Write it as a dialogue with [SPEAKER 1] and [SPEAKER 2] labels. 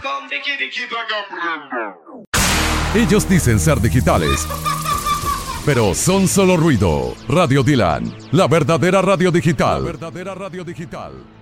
[SPEAKER 1] Ellos dicen ser digitales, pero son solo ruido. Radio Dylan, la verdadera radio digital.